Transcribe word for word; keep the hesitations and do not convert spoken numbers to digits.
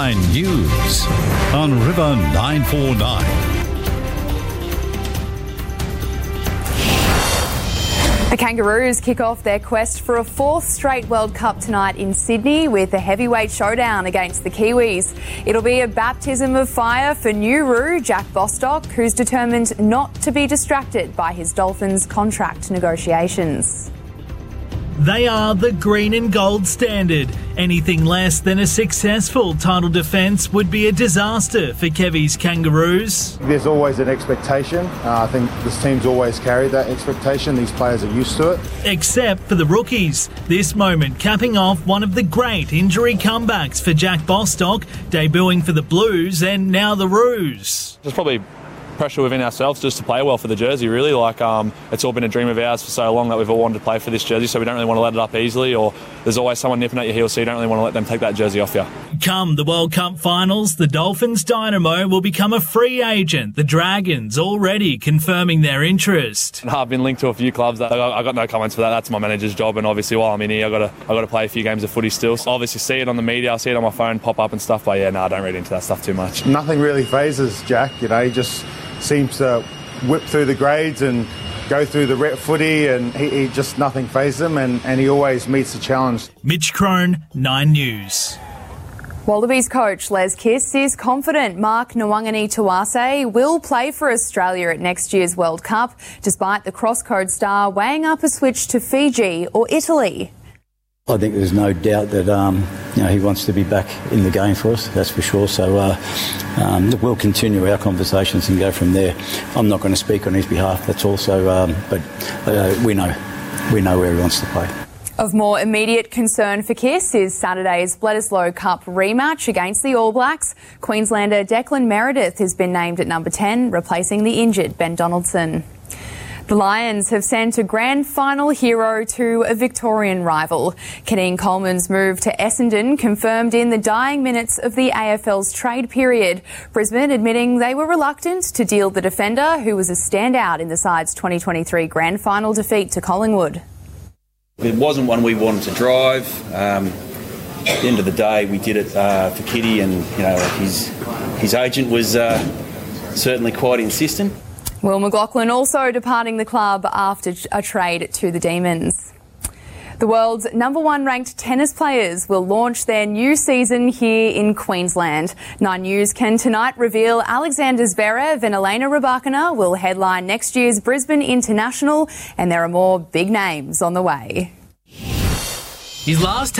Nine News on River nine forty-nine. The Kangaroos kick off their quest for a fourth straight World Cup tonight in Sydney with a heavyweight showdown against the Kiwis. It'll be a baptism of fire for Nauru Jack Bostock, who's determined not to be distracted by his Dolphins contract negotiations. They are the green and gold standard. Anything less than a successful title defence would be a disaster for Kevy's Kangaroos. There's always an expectation. Uh, I think this team's always carried that expectation. These players are used to it. Except for the rookies. This moment capping off one of the great injury comebacks for Jack Bostock, debuting for the Blues and now the Roos. There's probably pressure within ourselves just to play well for the jersey, really. Like um, it's all been a dream of ours for so long that we've all wanted to play for this jersey, so we don't really want to let it up easily, or there's always someone nipping at your heels, so you don't really want to let them take that jersey off you. Come the World Cup finals, the Dolphins Dynamo will become a free agent. The Dragons already confirming their interest. I've been linked to a few clubs. That I got no comments for that. That's my manager's job, and obviously while I'm in here, I got to I got to play a few games of footy still. So obviously see it on the media, I see it on my phone pop up and stuff, but yeah, no, I don't read into that stuff too much. Nothing really phases Jack. You know, he just seems to whip through the grades and go through the rep footy, and he, he just nothing phases him, and, and he always meets the challenge. Mitch Crone, Nine News. Wallabies coach Les Kiss is confident Mark Nwangani Tuase will play for Australia at next year's World Cup, despite the cross-code star weighing up a switch to Fiji or Italy. I think there's no doubt that um, you know, he wants to be back in the game for us, that's for sure. So uh, um, we'll continue our conversations and go from there. I'm not going to speak on his behalf, that's all. So, um, but uh, we know, we know where he wants to play. Of more immediate concern for Kiss is Saturday's Bledisloe Cup rematch against the All Blacks. Queenslander Declan Meredith has been named at number ten, replacing the injured Ben Donaldson. The Lions have sent a grand final hero to a Victorian rival. Keneen Coleman's move to Essendon confirmed in the dying minutes of the A F L's trade period. Brisbane admitting they were reluctant to deal the defender, who was a standout in the side's twenty twenty-three grand final defeat to Collingwood. It wasn't one we wanted to drive. Um, at the end of the day, we did it uh, for Kitty, and you know his his agent was uh, certainly quite insistent. Will McLaughlin also departing the club after a trade to the Demons. The world's number one ranked tennis players will launch their new season here in Queensland. Nine News can tonight reveal Alexander Zverev and Elena Rybakina will headline next year's Brisbane International, and there are more big names on the way. His last